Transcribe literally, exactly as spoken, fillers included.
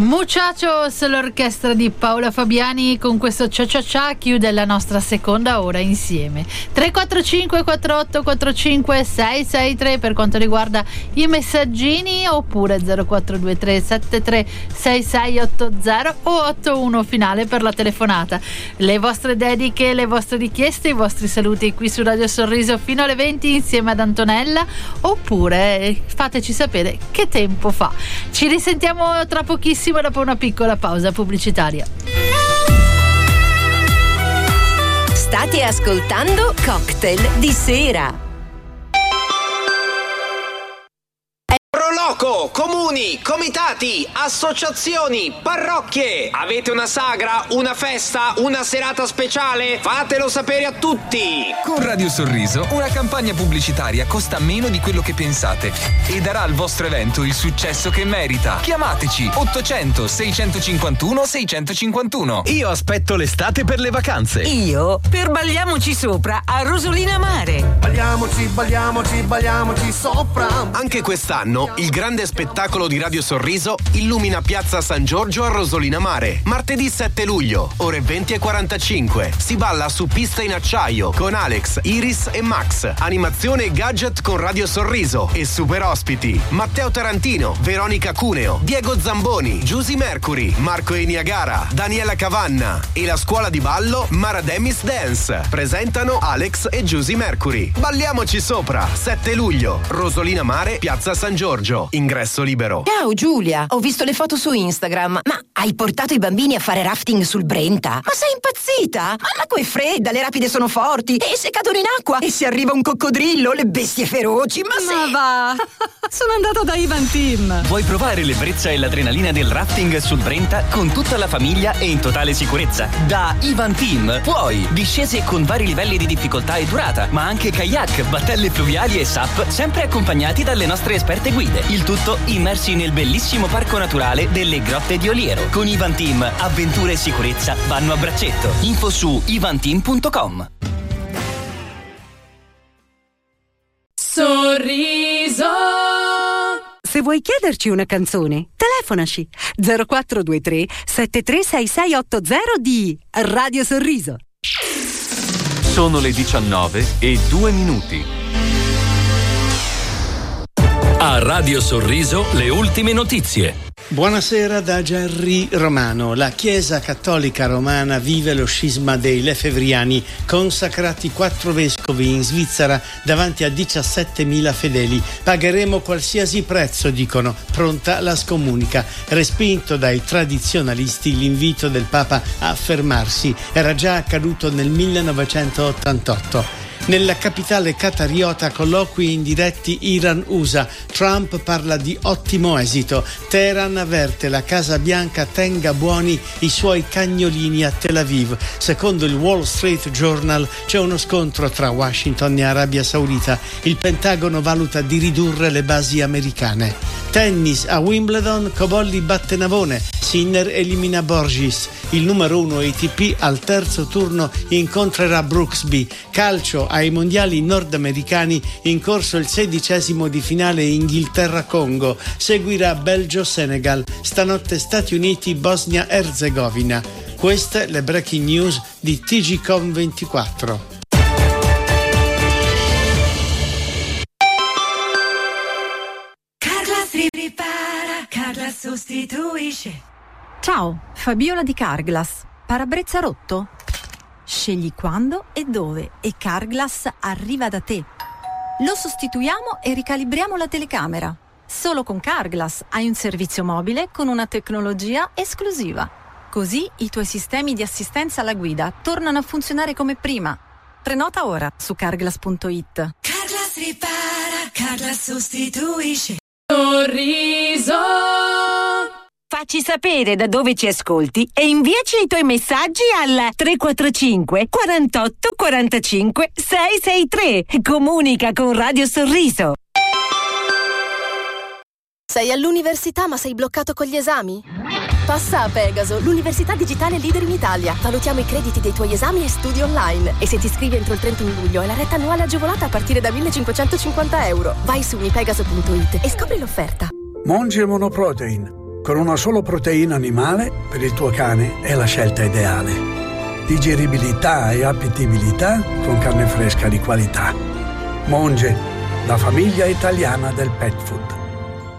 Muchachos, l'orchestra di Paola Fabiani con questo cia cia cia chiude la nostra seconda ora insieme. Tre quattro cinque quattro otto quattro cinque sei sei tre per quanto riguarda i messaggini, oppure zero quattro due tre sette tre sei sei otto zero o otto uno finale per la telefonata. Le vostre dediche, le vostre richieste, i vostri saluti qui su Radio Sorriso fino alle venti insieme ad Antonella, oppure fateci sapere che tempo fa. Ci risentiamo tra pochissimo dopo una piccola pausa pubblicitaria. State ascoltando Cocktail di sera. Proloco, comuni, comitati, associazioni, parrocchie. Avete una sagra, una festa, una serata speciale? Fatelo sapere a tutti. Con Radio Sorriso una campagna pubblicitaria costa meno di quello che pensate e darà al vostro evento il successo che merita. Chiamateci ottocento seicentocinquantuno seicentocinquantuno. Io aspetto l'estate per le vacanze. Io per Balliamoci Sopra a Rosolina Mare. Balliamoci, balliamoci, balliamoci sopra. Anche quest'anno il grande spettacolo di Radio Sorriso illumina Piazza San Giorgio a Rosolina Mare. Martedì sette luglio, ore venti e quarantacinque. Si balla su pista in acciaio con Alex, Iris e Max. Animazione e gadget con Radio Sorriso e super ospiti Matteo Tarantino, Veronica Cuneo, Diego Zamboni, Giusy Mercury, Marco e Niagara, Daniela Cavanna e la scuola di ballo Marademis Dance. Presentano Alex e Giusy Mercury. Balliamoci sopra, sette luglio, Rosolina Mare, Piazza San Giorgio. Ingresso libero. Ciao Giulia, ho visto le foto su Instagram. Ma hai portato i bambini a fare rafting sul Brenta? Ma sei impazzita? Ma l'acqua è fredda, le rapide sono forti e se cadono in acqua e se arriva un coccodrillo, le bestie feroci. Ma, ma se... va! Sono andata da Ivan Team. Vuoi provare l'ebbrezza e l'adrenalina del rafting sul Brenta con tutta la famiglia e in totale sicurezza? Da Ivan Team puoi discese con vari livelli di difficoltà e durata, ma anche kayak, battelle fluviali e S U P, sempre accompagnati dalle nostre esperte guide. Il tutto immersi nel bellissimo parco naturale delle Grotte di Oliero. Con Ivan Team, avventura e sicurezza vanno a braccetto. Info su ivanteam punto com. Sorriso. Se vuoi chiederci una canzone, telefonaci zero quattro due tre sette tre sei sei otto zero di Radio Sorriso. Sono le diciannove e due minuti. A Radio Sorriso le ultime notizie. Buonasera da Gerry Romano. La Chiesa Cattolica Romana vive lo scisma dei Lefebvriani, consacrati quattro vescovi in Svizzera davanti a diciassettemila fedeli. Pagheremo qualsiasi prezzo, dicono, pronta la scomunica. Respinto dai tradizionalisti l'invito del Papa a fermarsi. Era già accaduto nel millenovecentottantotto. Nella capitale qatariota colloqui indiretti Iran-U S A. Trump parla di ottimo esito. Teheran avverte la Casa Bianca tenga buoni i suoi cagnolini a Tel Aviv. Secondo il Wall Street Journal c'è uno scontro tra Washington e Arabia Saudita. Il Pentagono valuta di ridurre le basi americane. Tennis a Wimbledon, Cobolli batte Navone. Sinner elimina Borgis. Il numero uno A T P al terzo turno incontrerà Brooksby. Calcio ai mondiali nordamericani, in corso il sedicesimo di finale Inghilterra-Congo. Seguirà Belgio-Senegal. Stanotte Stati Uniti-Bosnia-Erzegovina. Queste le breaking news di T G Com ventiquattro. Carglass ripara, Carglass sostituisce. Ciao, Fabiola di Carglass. Parabrezza rotto? Scegli quando e dove e Carglass arriva da te. Lo sostituiamo e ricalibriamo la telecamera. Solo con Carglass hai un servizio mobile con una tecnologia esclusiva. Così i tuoi sistemi di assistenza alla guida tornano a funzionare come prima. Prenota ora su carglass punto it. Carglass ripara, Carglass sostituisce. Sorriso. Facci sapere da dove ci ascolti e inviaci i tuoi messaggi al tre quattro cinque quarantotto quarantacinque sei sei tre. Comunica con Radio Sorriso. Sei all'università ma sei bloccato con gli esami? Passa a Pegaso, l'università digitale leader in Italia. Valutiamo i crediti dei tuoi esami e studi online. E se ti iscrivi entro il trentuno luglio hai la retta annuale agevolata a partire da millecinquecentocinquanta euro. Vai su unipegaso punto it e scopri l'offerta. Monge Monoprotein, Con una sola proteina animale, per il tuo cane è la scelta ideale. Digeribilità e appetibilità con carne fresca di qualità. Monge, la famiglia italiana del pet food.